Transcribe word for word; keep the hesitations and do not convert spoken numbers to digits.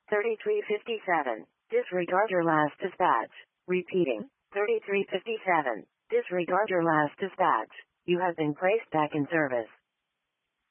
thirty-three fifty-seven. Disregard your last dispatch. Repeating. thirty-three fifty-seven. Disregard your last dispatch. You have been placed back in service.